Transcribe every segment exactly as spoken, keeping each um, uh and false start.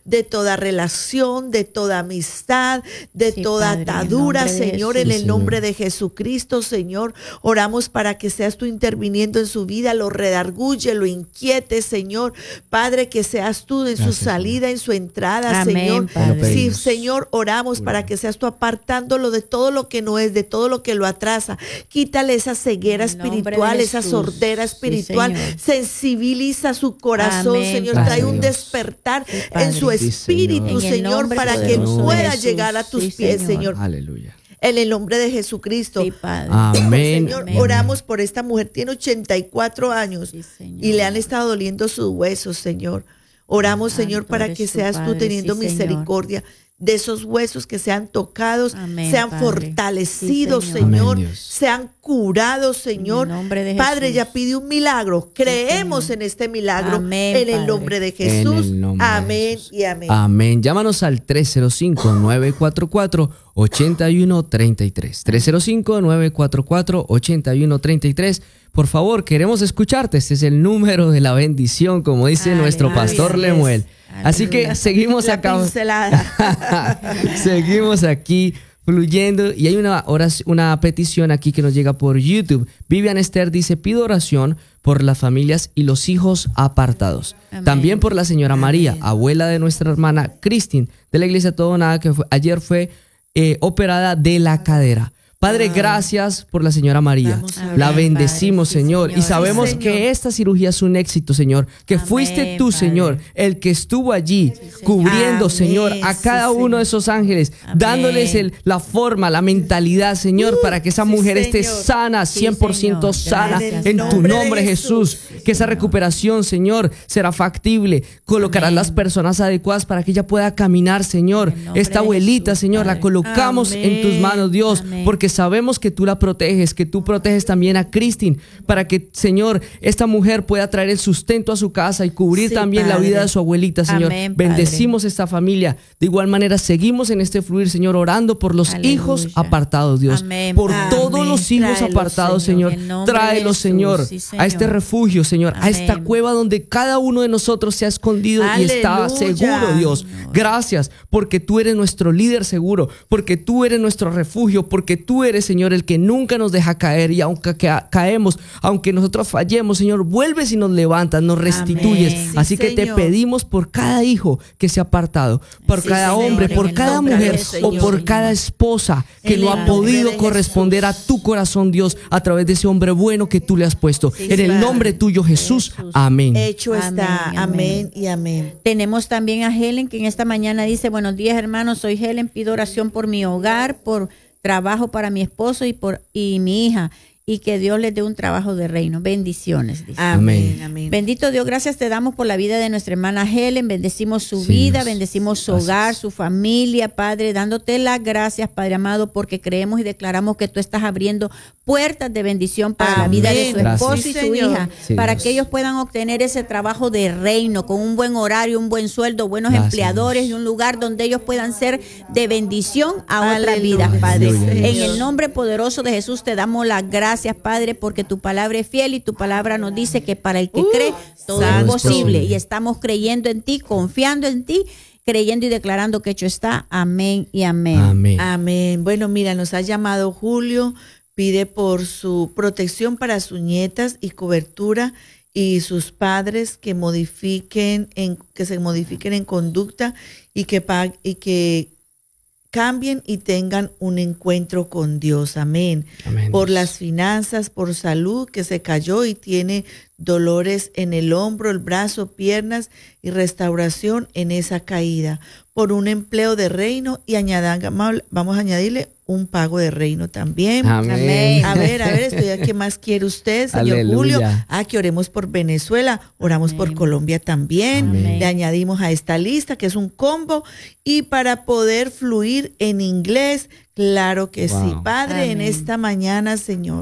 de toda relación, de toda amistad, de Sí, toda Padre, atadura, en el nombre de Señor, Jesús. en el Sí, nombre Señor. de Jesucristo, Señor. Oramos para que seas tú interviniendo en su vida, lo redarguye, lo inquiete, Señor. Padre, que seas tú en su Gracias, salida, en su entrada, Amén, Señor. Padre. Sí, pedimos. Señor, oramos para que seas tú apartándolo de todo lo que no es, de todo lo que lo atrasa. Quítale esa ceguera En el nombre espiritual, de esa Jesús. sordera Sí, espiritual. Señor. Sensibiliza su corazón, Amén, Señor. Padre. Trae un Dios. despertar Sí, en su Padre. Sí, espíritu, Señor. En el Señor, nombre para que poderoso de pueda Jesús. llegar a tus Sí, pies, Señor. Señor. Aleluya. En el nombre de Jesucristo. Sí, Padre. Amén. Señor, Amén. oramos por esta mujer, tiene ochenta y cuatro años Sí, Señor. y le han estado doliendo sus huesos, Señor. Oramos, Santo Señor, para eres que tú, seas tú Padre, teniendo sí, Señor. misericordia de esos huesos que sean tocados, Amén, sean Padre. fortalecidos, Sí, Señor, Señor. Amén, Dios. sean curados, Señor. En el nombre de Padre, Jesús. ya pide un milagro. Creemos Señor. en este milagro Amén, en el Padre. nombre de En Jesús. el nombre de Amén Jesús. y amén. Amén. Llámanos al tres cero cinco, nueve cuatro cuatro, ocho uno tres tres. tres cero cinco, nueve cuatro cuatro, ocho uno tres tres. Por favor, queremos escucharte. Este es el número de la bendición, como dice nuestro Aleluya. pastor Así es. Lemuel. Así que Aleluya. seguimos La acá. pincelada. Seguimos aquí fluyendo y hay una oración, una petición aquí que nos llega por YouTube. Vivian Esther dice: pido oración por las familias y los hijos apartados. Amén. También por la señora María, abuela de nuestra hermana Cristin, de la iglesia Todo Nada, que fue- ayer fue eh, operada de la cadera. Padre, Wow. gracias por la señora María. Vamos a La orar. bendecimos, Padre, sí, Señor. Y Señor. sabemos Sí, Señor. que esta cirugía es un éxito, Señor. Que Amén, fuiste tú, Padre. Señor, el que estuvo allí cubriendo, Amén. Señor, a Sí, cada uno Señor. de esos ángeles, Amén. dándoles el- la forma, la mentalidad, Señor, para que esa sí, mujer esté Señor. sana, Sí, cien por ciento Señor. sana, Gracias, en Padre. tu nombre de nombre, Jesús. Jesús. Que esa recuperación, Señor, será factible. Colocarás Amén. las personas adecuadas para que ella pueda caminar, Señor. En el nombre Esta de abuelita, Jesús, Señor, la Padre. colocamos en tus Amén. manos, Dios, Amén. porque sabemos que tú la proteges, que tú proteges también a Cristin, para que, Señor, esta mujer pueda traer el sustento a su casa y cubrir Sí, también la Padre. vida de su abuelita, Señor. Amén, Padre. Bendecimos esta familia. De igual manera, seguimos en este fluir, Señor, orando por los Aleluya. hijos apartados, Dios. Amén, Por Padre. todos los hijos Tráelos, apartados, Señor. Señor. En el nombre de Tráelos, Jesús. Señor, Sí, a este Señor. refugio, Señor, a esta Amén. cueva donde cada uno de nosotros se ha escondido y está Aleluya. seguro, Dios. Gracias, porque tú eres nuestro líder seguro, porque tú eres nuestro refugio, porque tú eres, Señor, el que nunca nos deja caer, y aunque ca- caemos, aunque nosotros fallemos, Señor, vuelves y nos levantas, nos restituyes. Amén. Así Sí, que te Señor. pedimos por cada hijo que se ha apartado, por Sí, cada Señor, hombre, en por el cada nombre mujer del o Señor. por cada esposa que En no el ha nombre podido de corresponder a Jesús. tu corazón, Dios, a través de ese hombre bueno que tú le has puesto. En el Padre. nombre tuyo, Jesús. Jesús. Amén. Hecho está. Amén, Amén amén. y amén. Tenemos también a Helen, que en esta mañana dice: buenos días, hermanos, soy Helen, pido oración por mi hogar, por trabajo para mi esposo y por y mi hija, y que Dios les dé un trabajo de reino. Bendiciones, dice. Amén. Amén. Amén. Bendito Dios, gracias te damos por la vida de nuestra hermana Helen, bendecimos su Sí, vida, Dios. bendecimos su Gracias. hogar, su familia, Padre, dándote las gracias, Padre amado, porque creemos y declaramos que tú estás abriendo puertas de bendición para la vida de su Amén. esposo Gracias. y Sí, su Señor. hija, Sí, para Dios. que ellos puedan obtener ese trabajo de reino, con un buen horario, un buen sueldo, buenos Gracias, empleadores Dios. y un lugar donde ellos puedan ser de bendición a otras Aleluya. vidas, Padre. Aleluya, En Dios. el nombre poderoso de Jesús te damos las gracias, Padre, porque tu palabra es fiel y tu palabra nos dice que para el que Uh, cree todo es santo. posible, y estamos creyendo en ti, confiando en ti, creyendo y declarando que hecho está. Amén y amén. Amén. Amén. Bueno, mira, nos ha llamado Julio, pide por su protección para sus nietas y cobertura y sus padres que modifiquen en que se modifiquen en conducta y que pag- y que cambien y tengan un encuentro con Dios. Amén. Amén, Por Dios. las finanzas, por salud, que se cayó y tiene dolores en el hombro, el brazo, piernas y restauración en esa caída. Por un empleo de reino y añadan- vamos a añadirle un pago de reino también. Amén. A ver, a ver, estoy aquí, ¿qué más quiere usted, señor Aleluya. Julio? Ah, que oremos por Venezuela, oramos por Amén. Colombia también. Amén. Le añadimos a esta lista, que es un combo, y para poder fluir en inglés, claro que sí. Wow. Padre, en Amén. esta mañana, Señor,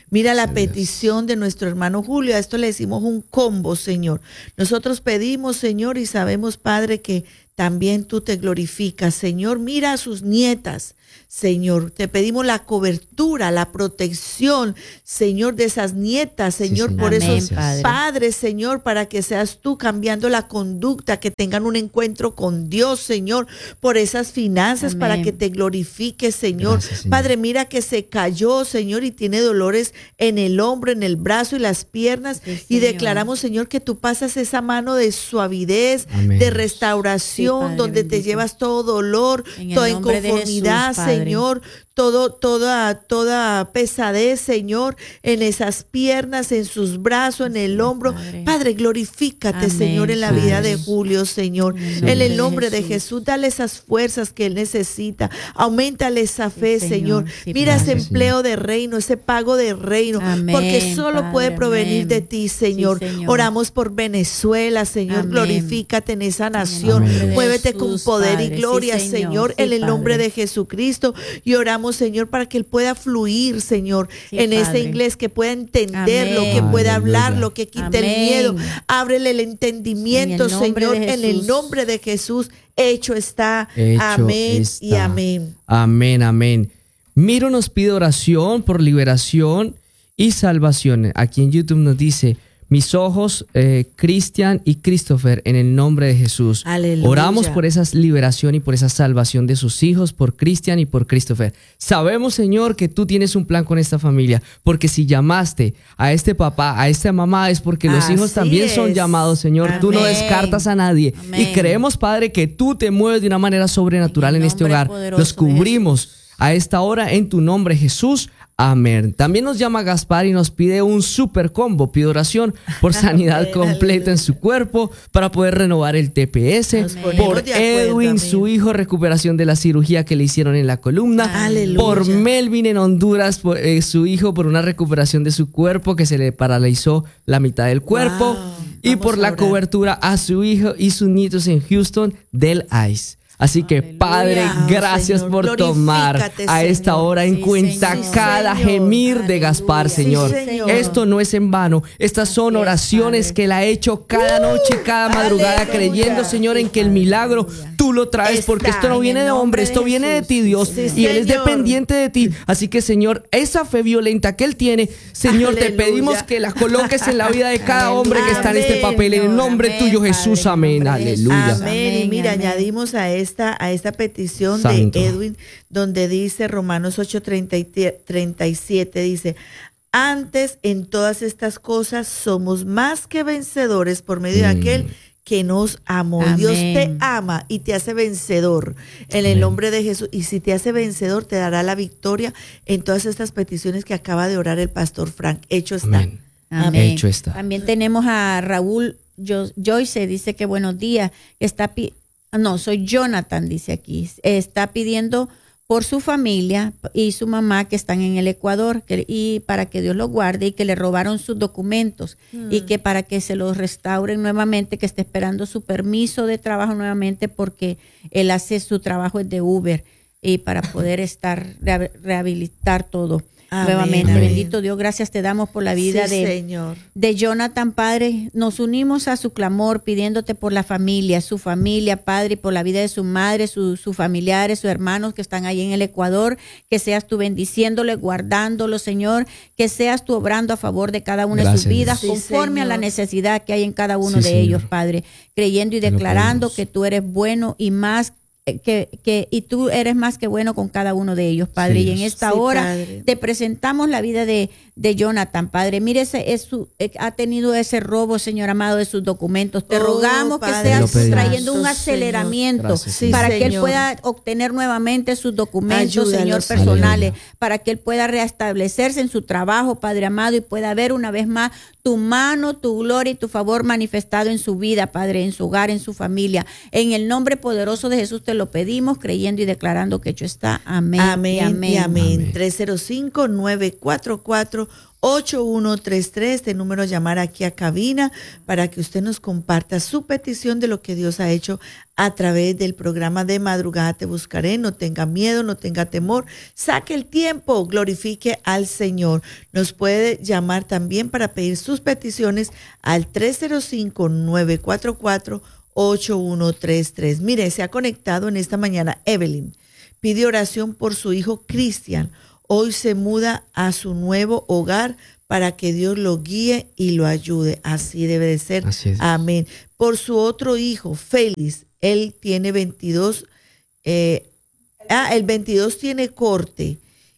Mira la Dios. petición de nuestro hermano Julio. A esto le decimos un combo, Señor. Nosotros pedimos, Señor, y sabemos, Padre, que también tú te glorificas. Señor, mira a sus nietas. Señor, te pedimos la cobertura, la protección, Señor, de esas nietas, Señor, Sí, Señor. por Amén, esos Padre. padres, Señor, para que seas tú cambiando la conducta, que tengan un encuentro con Dios, Señor, por esas finanzas, Amén. para que te glorifiques, Señor. Gracias, Señor. Padre, mira que se cayó, Señor, y tiene dolores en el hombro, en el brazo y las piernas, Sí, y Señor. declaramos, Señor, que tú pasas esa mano de suavidez, Amén. de restauración, Sí, Padre donde te bendito. llevas todo dolor, En el toda nombre de inconformidad, Jesús, Padre. Señor, todo, toda, toda pesadez, Señor, en esas piernas, en sus brazos, en el Sí, hombro. Padre. Padre, glorifícate, Amén, Señor, en la Padre. vida de Julio, Señor. En el En nombre el de nombre de Jesús. Jesús, dale esas fuerzas que él necesita. Aumentale esa fe, Sí, Señor. Señor. Sí, Mira ese Padre. empleo de reino, ese pago de reino, Amén, porque solo Padre, puede provenir amén. de ti, Señor. Sí, Señor. Oramos por Venezuela, Señor. Amén. Glorifícate en esa nación. nombre de Muévete Jesús, con poder Padre. y Sí, gloria, Señor. Señor, Sí, en el nombre Padre. de Jesucristo. Y oramos, Señor, para que él pueda fluir, Señor, Sí, en ese Padre. inglés, que pueda entenderlo, Amén. que pueda Aleluya. hablarlo, que quite el Amén. miedo. Ábrele el entendimiento, En el nombre Señor, de en el Jesús. nombre de Jesús. Hecho está. Hecho Amén está. y amén. Amén, amén. Miro nos pide oración por liberación y salvación. Aquí en YouTube nos dice: mis ojos, eh, Cristian y Christopher, en el nombre de Jesús. Aleluya. Oramos por esa liberación y por esa salvación de sus hijos, por Cristian y por Christopher. Sabemos, Señor, que tú tienes un plan con esta familia, porque si llamaste a este papá, a esta mamá, es porque los Así hijos también son es. llamados, Señor. Tú no Amén. descartas a nadie. Amén. Y creemos, Padre, que tú te mueves de una manera sobrenatural En en, el este nombre hogar. poderoso Los de cubrimos a esta hora en tu nombre, Jesús. Amén. También nos llama Gaspar y nos pide un super combo. Pide oración por sanidad Amén, completa en su cuerpo, para poder renovar el T P S. Nos ponemos Por de acuerdo, Edwin, amén. su hijo, recuperación de la cirugía que le hicieron en la columna. Aleluya. Por Melvin en Honduras, por, eh, su hijo, por una recuperación de su cuerpo, que se le paralizó la mitad del cuerpo. Wow. Y Vamos por a la orar. cobertura a su hijo y sus nietos en Houston del I C E. Así que, Aleluya. Padre, gracias Señor, por tomar glorifícate, a esta Señor. hora en Sí, cuenta Señor. cada Sí, Señor. gemir de Gaspar, Aleluya. Señor. Sí, Señor. Esto no es en vano. Estas son Así es, oraciones Padre. que él ha hecho cada noche, cada madrugada, aleluya. creyendo, Señor, en que el milagro tú lo traes, porque Está esto no en viene el de hombre, nombre esto de viene de Jesús. ti, Dios. Sí, y él es Señor. dependiente de ti. Así que, Señor, esa fe violenta que él tiene, Señor, te Aleluya. pedimos que la coloques en la vida de cada hombre que está en este Amén, papel. En el Señor. nombre Amén, tuyo, Padre, Jesús. en el Amén. nombre de Jesús. Aleluya. Amén. Y Amén, mira, amén. añadimos a esta, a esta petición Santo. de Edwin, donde dice Romanos ocho treinta y siete, dice: antes en todas estas cosas somos más que vencedores por medio de Mm. aquel que nos amó. Amén. Dios te ama y te hace vencedor en el Amén. nombre de Jesús. Y si te hace vencedor, te dará la victoria en todas estas peticiones que acaba de orar el pastor Frank. Hecho está. Amén. Amén. Hecho está. También tenemos a Raúl Jo- Joyce, dice que buenos días. Está pi- no, soy Jonathan, dice aquí. Está pidiendo por su familia y su mamá que están en el Ecuador, que, y para que Dios los guarde, y que le robaron sus documentos y que para que se los restauren nuevamente, que esté esperando su permiso de trabajo nuevamente, porque él hace su trabajo es de Uber, y para poder estar reha- rehabilitar todo. Amén, Nuevamente, amén. bendito Dios, gracias te damos por la vida Sí, de, Señor. de Jonathan, Padre. Nos unimos a su clamor pidiéndote por la familia, su familia, Padre, y por la vida de su madre, su- sus familiares, sus hermanos que están ahí en el Ecuador, que seas tú bendiciéndole, guardándolo, Señor, que seas tú obrando a favor de cada una de Gracias, sus vidas, Dios. Sí, conforme a la Señor. necesidad que hay en cada uno Sí, de Señor. ellos, Padre, creyendo y Te lo declarando pedimos. que tú eres bueno y más que, que y tú eres más que bueno con cada uno de ellos, Padre. Sí, y en Dios. esta Sí, hora Padre. te presentamos la vida de, de Jonathan, Padre. Mire, ese, es su, eh, ha tenido ese robo, Señor amado, de sus documentos. Te Oh, rogamos que Padre seas Te lo tú pedimos. trayendo un Señor. aceleramiento Gracias, Sí, para que él Señor. pueda obtener nuevamente sus documentos, Ayúdalo, Señor, Señor. personales, Aleluya. para que él pueda restablecerse en su trabajo, Padre amado, y pueda ver una vez más tu mano, tu gloria y tu favor manifestado en su vida, Padre, en su hogar, en su familia. En el nombre poderoso de Jesús te lo lo pedimos, creyendo y declarando que hecho está. Amén. Amén y amén. y amén. Amén. tres cero cinco, nueve cuatro cuatro, ocho uno tres tres, este número llamar aquí a cabina para que usted nos comparta su petición de lo que Dios ha hecho a través del programa de Madrugada Te Buscaré. No tenga miedo, no tenga temor, saque el tiempo, glorifique al Señor. Nos puede llamar también para pedir sus peticiones al tres cero cinco, nueve cuatro cuatro, ocho uno tres tres. Mire, se ha conectado en esta mañana Evelyn. Pide oración por su hijo Cristian. Hoy se muda a su nuevo hogar para que Dios lo guíe y lo ayude. Así debe de ser. Así es. Amén. Por su otro hijo, Félix, él tiene veintidós. Eh, ah, el veintidós tiene corte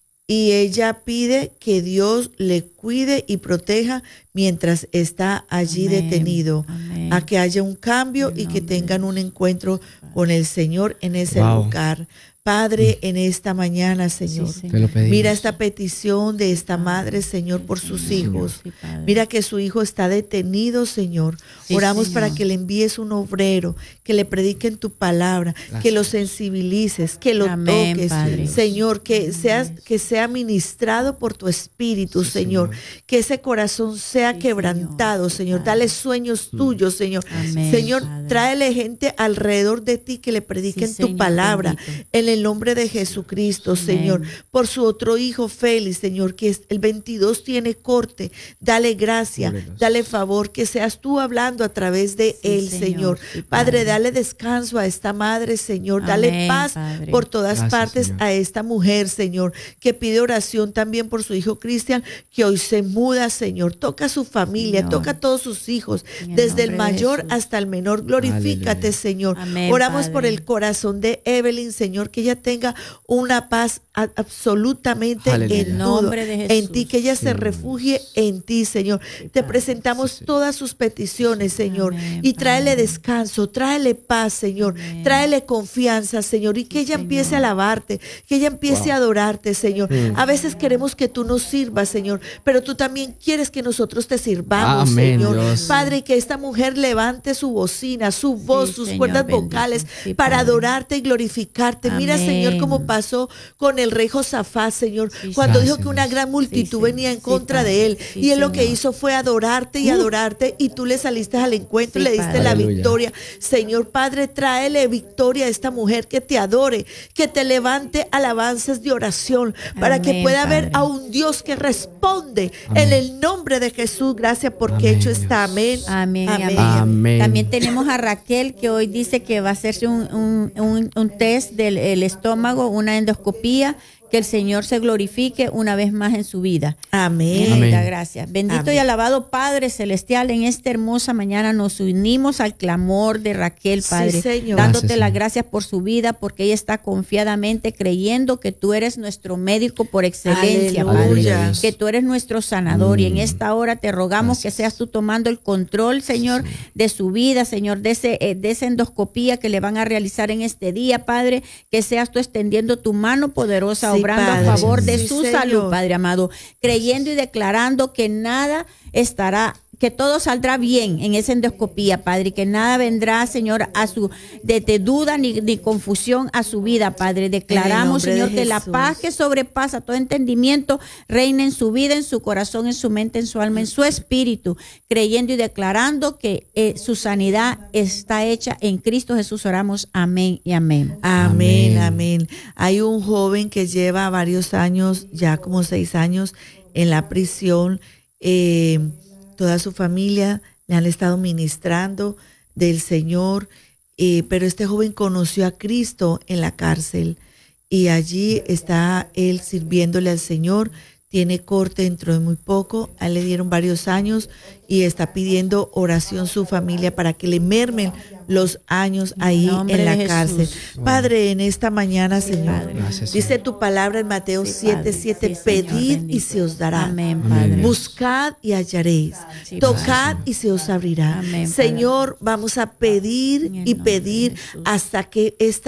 y ella pide que Dios le cuide y proteja mientras está allí Amén. detenido. Amén. A que haya un cambio En y que nombre tengan de un Jesús. encuentro con el Señor en ese Wow. lugar. Padre, en esta mañana, Señor, Sí, Te lo pedimos. mira esta petición de esta madre, Señor, por sus hijos. Sí, Padre. Mira que su hijo está detenido, Señor. Sí, Oramos Señor. para que le envíes un obrero, que le prediquen tu palabra, Gracias. que lo sensibilices, que lo Amén, toques, Padre. Señor, que seas, que sea ministrado por tu espíritu, Sí, Señor. Señor. Que ese corazón sea Sí, quebrantado, Señor. Señor. Sí, Dale Padre. sueños tuyos, Señor. Amén, Señor, Padre. tráele gente alrededor de ti que le prediquen Sí, tu Señor, palabra. bendito. En el nombre de Jesucristo, Amén. Señor. Por su otro hijo, Félix, Señor, que es- el veintidós tiene corte. Dale gracia, Cúbrelos. dale favor, que seas tú hablando a través de Sí, él, Señor. Señor. Sí, Padre, Padre. dale descanso a esta madre, Señor. Dale Amén, paz Padre. por todas Gracias, partes Señor. a esta mujer, Señor, que pide oración también por su hijo Cristian, que hoy se muda, Señor. Toca a su familia, Señor. toca a todos sus hijos, En el desde el nombre de mayor Jesús. hasta el menor. Glorifícate, Aleluya. Señor. Amén, Oramos por Padre. el corazón de Evelyn, Señor, que ella tenga una paz a- absolutamente Aleluya. en En todo, nombre de en Jesús. ti, que ella se Sí. refugie en ti, Señor. Te Padre. presentamos Sí, sí. todas sus peticiones, Señor, Amén, y tráele Padre. descanso, tráele paz, Señor, Amén. tráele confianza, Señor, y que ella Señor. empiece a alabarte, que ella empiece Wow. a adorarte, Señor. Mm. A veces queremos que tú nos sirvas, Señor, pero tú también quieres que nosotros te sirvamos, Amén, Señor. Dios. Padre, y que esta mujer levante su bocina, su voz, Sí, sus Señor, cuerdas bendito. vocales Sí, para Padre. adorarte y glorificarte. Mira, Amén. Señor, cómo pasó con el rey Josafat, Señor, Sí, cuando Gracias, dijo que una Dios. gran multitud Sí, venía en sí, contra Padre. de él. Sí, Y él lo que Señor. hizo fue adorarte y Uh. adorarte, y tú le saliste al encuentro y Sí, le diste Padre. la Aleluya. victoria. Señor Padre, tráele victoria a esta mujer, que te adore, que te levante alabanzas de oración, para que Amén, pueda ver Padre. a un Dios que responde. Amén. En el nombre de Jesús, gracias porque Amén, hecho está. Amén. Dios. Amén, y amén. Amén. También tenemos a Raquel, que hoy dice que va a hacerse un, un, un- un test del el estómago, una endoscopía, que el Señor se glorifique una vez más en su vida. Amén. Amén. Amén. Gracias. Bendito Amén. y alabado Padre Celestial, en esta hermosa mañana nos unimos al clamor de Raquel, Sí, Padre, Señor. dándote Gracias, las Señor. gracias por su vida, porque ella está confiadamente creyendo que tú eres nuestro médico por excelencia, Aleluya. Padre, Dios. que tú eres nuestro sanador, y en Mm. esta hora te rogamos Gracias. que seas tú tomando el control, Señor, Señor. de su vida, Señor, de ese eh, de esa endoscopía que le van a realizar en este día, Padre, que seas tú extendiendo tu mano poderosa, Sí, obrando Padre. a favor de Sí, su Señor. salud, Padre amado, creyendo y declarando que nada estará, que todo saldrá bien en esa endoscopía, Padre, y que nada vendrá, Señor, a su de, de duda ni, ni confusión a su vida, Padre. Declaramos, nombre de Señor, que la Jesús. paz que sobrepasa todo entendimiento reina en su vida, en su corazón, en su mente, en su alma, en su espíritu, creyendo y declarando que eh, su sanidad está hecha en Cristo Jesús. Oramos, amén y amén. Amén, Amén. amén. Hay un joven que lleva varios años, ya como seis años, en la prisión. Eh, toda su familia le han estado ministrando del Señor, eh, pero este joven conoció a Cristo en la cárcel y allí está él sirviéndole al Señor. Tiene corte dentro de muy poco, a él le dieron varios años y está pidiendo oración su familia para que le mermen los años ahí nombre en la de cárcel. Jesús. Padre, en esta mañana, Señor, Gracias, dice Señor. tu palabra en Mateo Sí, siete, Padre. siete, Sí, Señor, pedid y bendito. se os dará. Amén, Amén, Padre. Dios. Buscad y hallaréis. Sí, Tocad Padre. y se os abrirá. Amén, Padre. Señor, vamos a pedir En el y nombre de pedir Jesús. hasta que esta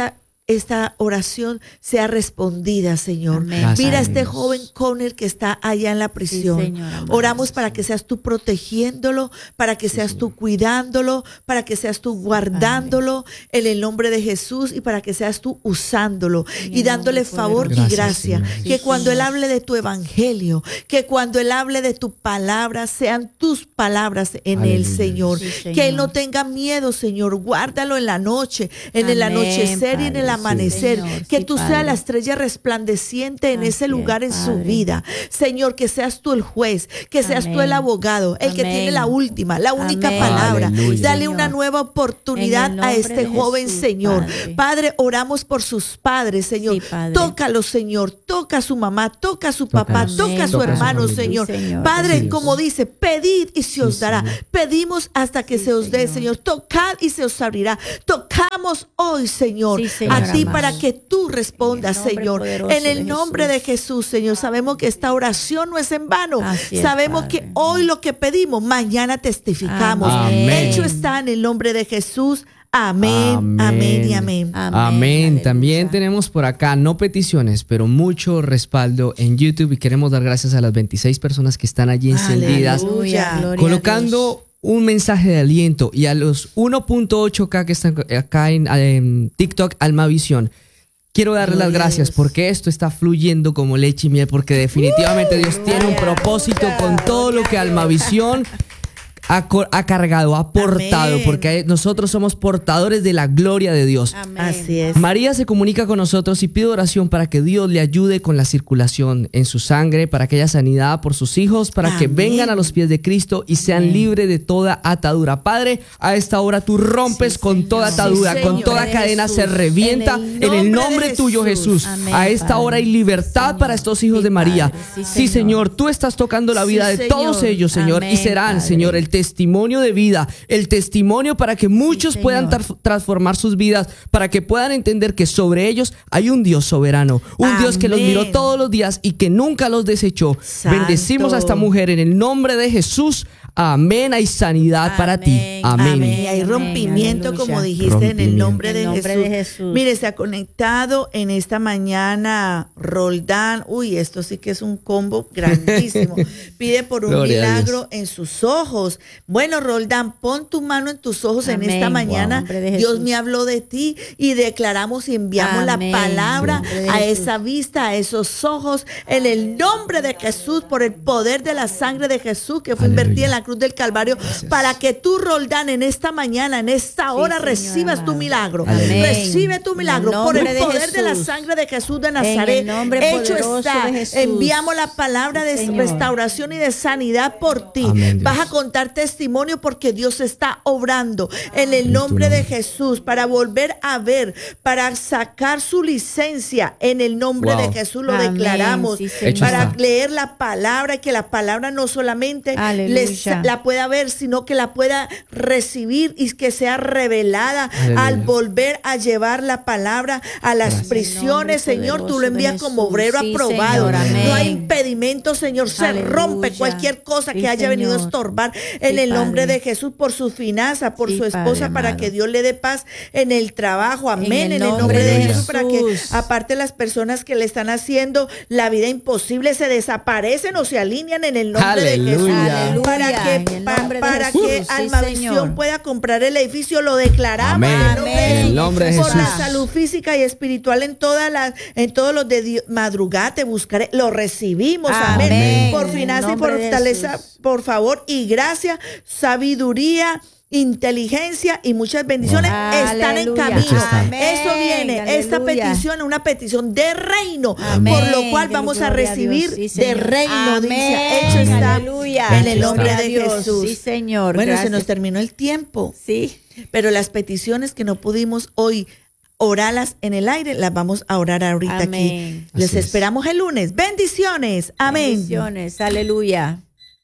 esta oración sea respondida, Señor. Amén. Gracias, Mira a Dios. este joven Conner que está allá en la prisión. Sí, Señor, amado. Oramos para que seas tú protegiéndolo, para que seas tú cuidándolo, para que seas tú guardándolo en el nombre de Jesús y para que seas tú usándolo En y el dándole nombre favor poderoso. y Gracias, gracia. Señor. Que Sí, cuando Él Señor. hable de tu evangelio, que cuando Él hable de tu palabra, sean tus palabras en Él, Aleluya. Señor. Sí, Señor. Que Él no tenga miedo, Señor. Guárdalo en la noche, en el Amén, anochecer y en el Padre. amanecer. Sí, Señor. Que Sí, tú seas Padre. la estrella resplandeciente en Así ese lugar es, en su Padre. vida. Señor, que seas tú el juez, que seas tú Amén. el abogado, el que Amén. tiene la última, la única Amén. palabra. Aleluya. Dale Señor. una nueva oportunidad En el a nombre este de joven, Jesús, Señor. Padre. Padre, oramos por sus padres, Señor. Sí, Padre. Tócalo, Señor. Toca a su mamá, toca a su papá, Tócalos. toca a su Toca a su hermano, familia. Señor. Sí, Señor. Padre, Sí, como Dios. dice, pedid y se os Sí, dará. Señor. Pedimos hasta que Sí, se os dé, Señor. Señor. Tocad y se os abrirá. Tocamos hoy, Señor, Sí, Señor a ti amado. para que tú respondas, En el nombre Señor. poderoso En el de nombre de Jesús, Señor. Sabemos que esta oración no es en vano. Así es, Sabemos Padre. que hoy lo que pedimos, mañana testificamos. Amén. Hecho está en el nombre de Jesús. Amén, amén, Amén. y amén. Amén. Amén. Aleluya. También tenemos por acá, no peticiones, pero mucho respaldo en YouTube y queremos dar gracias a las veintiséis personas que están allí encendidas, Aleluya. Gloria a colocando un mensaje de aliento, y a los uno punto ocho K que están acá en, en TikTok, Almavisión. Quiero darle Gloria las a gracias Dios. porque esto está fluyendo como leche y miel, porque definitivamente Dios tiene un propósito con todo lo que Almavisión ha, co- ha cargado, ha aportado, Amén. porque nosotros somos portadores de la gloria de Dios. Amén. Así es. María se comunica con nosotros y pide oración para que Dios le ayude con la circulación en su sangre, para que haya sanidad por sus hijos, para que Amén. vengan a los pies de Cristo y sean libres de toda atadura. Padre, a esta hora tú rompes Sí, con Señor. toda atadura, Sí, con Señor. toda De cadena Jesús. se revienta En en el el nombre nombre de tuyo, Jesús. Jesús. Amén, A esta Padre. hora hay libertad Señor. para estos hijos Sí, de María. Padre. Sí, Sí, Señor. Señor, tú estás tocando la Sí, vida de Señor. todos ellos, Señor, y Amén, serán, Padre. Señor, el testimonio de vida, el testimonio para que muchos Sí, puedan Señor. tra- transformar sus vidas, para que puedan entender que sobre ellos hay un Dios soberano, un Dios que los Amén. miró todos los días y que nunca los desechó. Santo. Bendecimos a esta mujer en el nombre de Jesús. Amén. Hay sanidad para ti. Amén. Amén. Amén. Hay Amén. rompimiento, Aleluya. como dijiste, en el nombre, En el de, nombre Jesús. de Jesús. Mire, se ha conectado en esta mañana Roldán. Uy, esto sí que es un combo grandísimo. Pide por un Gloria a milagro en sus ojos. Bueno, Roldán, pon tu mano en tus ojos en Amén. esta mañana. Wow. Nombre de Dios Jesús. me habló de ti y declaramos y enviamos Amén. la palabra Nombre de a Jesús. esa vista, a esos ojos, en el nombre de Jesús, por el poder de la sangre de Jesús que fue Aleluya. invertida en la cruz del Calvario, para que tú, Roldán, en esta mañana, en esta hora, Señor recibas tu amado. milagro. Amén. Recibe tu milagro En el por el nombre de poder de, la Jesús. sangre de Jesús de En Nazaret. el nombre Hecho poderoso está. de Jesús. Enviamos la palabra de Sí, Señor. restauración y de sanidad por ti. Amén, Dios. Vas a contar testimonio porque Dios está obrando en el En tu nombre de nombre. Jesús para volver a ver, para sacar su licencia en el nombre Wow. de Jesús. Lo Amén. declaramos Sí, Señor. Hecho para está. leer la palabra y que la palabra no solamente Aleluya. les, la pueda ver, sino que la pueda recibir y que sea revelada Aleluya. al volver a llevar la palabra a las Gracias. prisiones. En el nombre Señor, tú lo poderoso de envías como Jesús. obrero Sí, aprobado. Señor. Amén. No hay impedimento, Señor. Se Aleluya. rompe cualquier cosa Sí, que haya venido a Señor. estorbar en Sí, el nombre Padre. de Jesús por su finanza, por Sí, su esposa, Padre para amado. que Dios le dé paz en el trabajo. Amén. En el el nombre, nombre de de Jesús, para que Jesús. aparte las personas que le están haciendo la vida imposible se desaparecen o se alinean en el nombre de Jesús. Aleluya. Aleluya. Para que, En el pa- nombre de para Jesús. que Sí, Almavisión Señor. pueda comprar el edificio, lo declaramos Amén. en el nombre de En el Jesús. nombre de Por la Jesús. salud física y espiritual en todas las, en todos los de di- madrugada te buscaré, lo recibimos, amén. Amén. Por En el finanza y por nombre de fortaleza, Jesús. por favor, y gracia, sabiduría, inteligencia y muchas bendiciones Wow. están en Aleluya. camino. Hecho está. Amén. Eso viene, esta Aleluya. petición es una petición de reino, Amén. por lo cual vamos a Gloria a recibir Dios. Sí, de Señor. reino, Amén. dice, hecho está Aleluya. en el Hecho nombre está. de Gloria a Dios. Jesús. Sí, Señor. Bueno, se Gracias. nos terminó el tiempo, Sí. pero las peticiones que no pudimos hoy orarlas en el aire, las vamos a orar ahorita aquí. Amén. Les Así es. esperamos el lunes. Bendiciones. Amén. Bendiciones. Aleluya.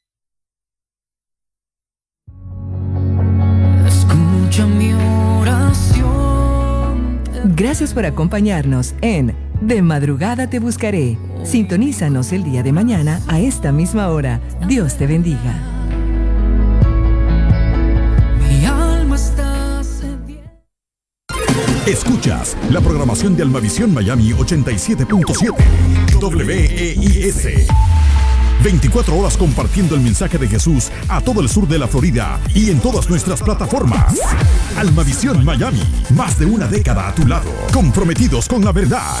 Escucha mi oración. Gracias por acompañarnos en De Madrugada Te Buscaré. Sintonízanos el día de mañana a esta misma hora. Dios te bendiga. Mi alma está sedienta. Escuchas la programación de Almavisión Miami ochenta y siete punto siete W E I S. veinticuatro horas compartiendo el mensaje de Jesús a todo el sur de la Florida y en todas nuestras plataformas. Almavisión Miami, más de una década a tu lado, comprometidos con la verdad.